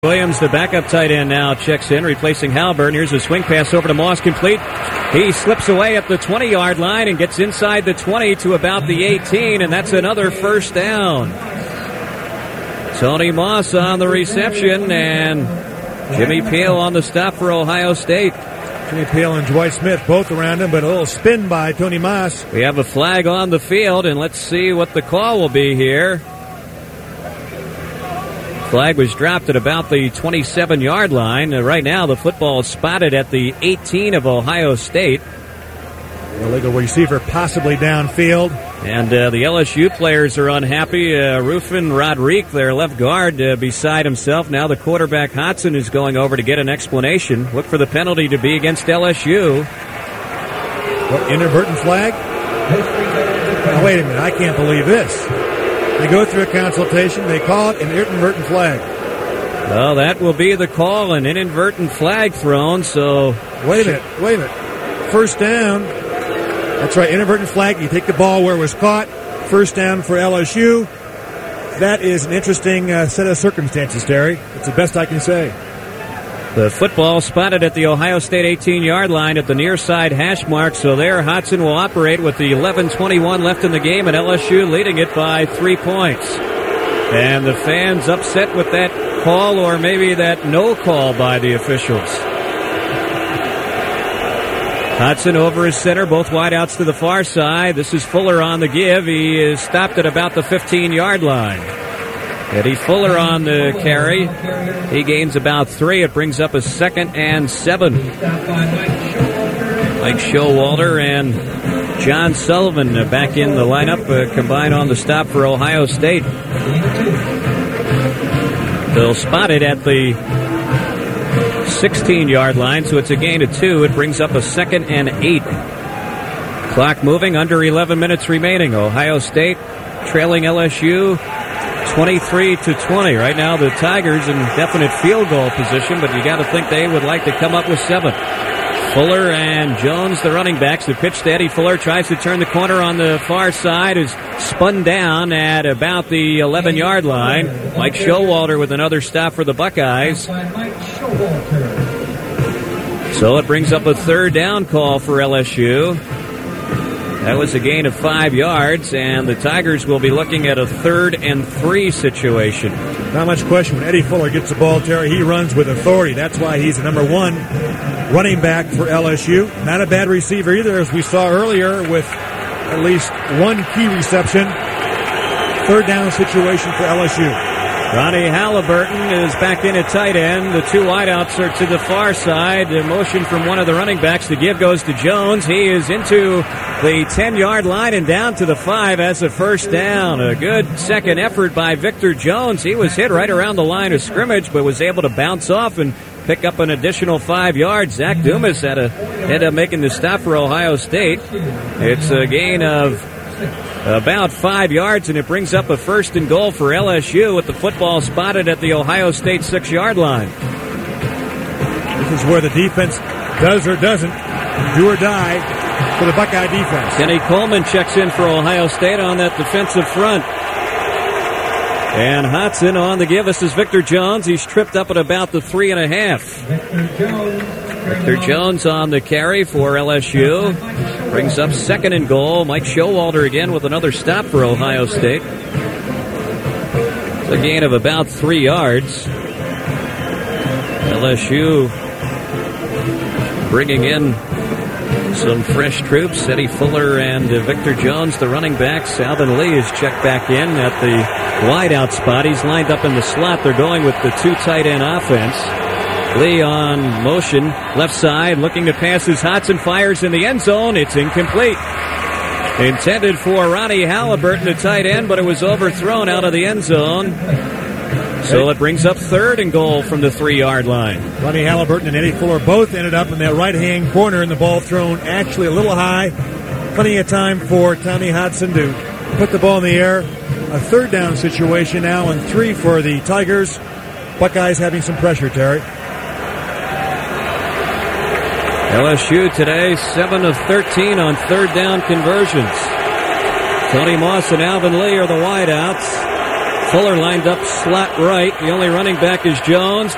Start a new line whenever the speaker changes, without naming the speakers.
Williams, the backup tight end, now checks in, replacing Halliburton. Here's a swing pass over to Moss, complete. He slips away at the 20-yard line and gets inside the 20 to about the 18, and that's another first down. Tony Moss on the reception, and Jimmy Peel on the stop for Ohio State.
Jimmy Peel and Dwight Smith both around him, but a little spin by Tony Moss.
We have a flag on the field, and let's see what the call will be here. Flag was dropped at about the 27-yard line. Right now, the football is spotted at the 18 of Ohio State.
Illegal receiver possibly downfield.
And the LSU players are unhappy. Rufin Rodrigue, their left guard, beside himself. Now the quarterback, Hodson, is going over to get an explanation. Look for the penalty to be against LSU.
What, inadvertent flag? Oh, wait a minute, I can't believe this. They go through a consultation. They call it an inadvertent flag.
Well, that will be the call, an inadvertent flag thrown. So
Wait a minute. First down. That's right, inadvertent flag. You take the ball where it was caught. First down for LSU. That is an interesting set of circumstances, Terry. It's the best I can say.
The football spotted at the Ohio State 18-yard line at the near side hash mark. So there, Hodson will operate with the 11:21 left in the game, and LSU leading it by 3 points. And the fans upset with that call, or maybe that no call by the officials. Hodson over his center, both wideouts to the far side. This is Fuller on the give. He is stopped at about the 15-yard line. Eddie Fuller on the carry. He gains about 3. It brings up a 2nd and 7. Mike Showalter and John Sullivan back in the lineup, combined on the stop for Ohio State. They'll spot it at the 16-yard line, so it's a gain of 2. It brings up a 2nd and 8. Clock moving, under 11 minutes remaining. Ohio State trailing LSU 23-20. Right now the Tigers in definite field goal position, but you got to think they would like to come up with 7. Fuller and Jones, the running backs. The pitch to Eddie Fuller, tries to turn the corner on the far side, is spun down at about the 11-yard line. Mike Showalter with another stop for the Buckeyes. So it brings up a 3rd down call for LSU. That was a gain of 5 yards, and the Tigers will be looking at a 3rd and 3 situation.
Not much question. When Eddie Fuller gets the ball, Terry, he runs with authority. That's why he's the number 1 running back for LSU. Not a bad receiver either, as we saw earlier, with at least 1 key reception. 3rd down situation for LSU.
Ronnie Halliburton is back in at tight end. The 2 wideouts are to the far side. The motion from one of the running backs. The give goes to Jones. He is into the 10-yard line and down to the 5 as a first down. A good second effort by Victor Jones. He was hit right around the line of scrimmage, but was able to bounce off and pick up an additional 5 yards. Zach Dumas ended up making the stop for Ohio State. It's a gain of about 5 yards, and it brings up a 1st and goal for LSU with the football spotted at the Ohio State 6-yard line.
This is where the defense does or doesn't, do or die for the Buckeye defense.
Kenny Coleman checks in for Ohio State on that defensive front. And Hodson on the give. This is Victor Jones. He's tripped up at about the 3.5. Victor Jones on the carry for LSU. Brings up 2nd and goal. Mike Showalter again with another stop for Ohio State. It's a gain of about 3 yards. LSU bringing in some fresh troops. Eddie Fuller and Victor Jones, the running backs. Alvin Lee is checked back in at the wideout spot. He's lined up in the slot. They're going with the 2 tight end offense. Lee on motion, left side, looking to pass as Hodson fires in the end zone. It's incomplete. Intended for Ronnie Halliburton, the tight end, but it was overthrown out of the end zone. So it brings up 3rd and goal from the 3-yard line.
Ronnie Halliburton and Eddie Fuller both ended up in that right-hand corner, and the ball thrown actually a little high. Plenty of time for Tommy Hodson to put the ball in the air. A 3rd down situation now, and 3 for the Tigers. Buckeyes having some pressure, Terry.
LSU today, 7 of 13 on 3rd down conversions. Tony Moss and Alvin Lee are the wideouts. Fuller lined up slot right. The only running back is Jones.